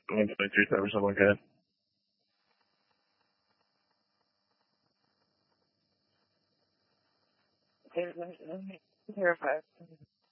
123 time or something like that. Let me verify.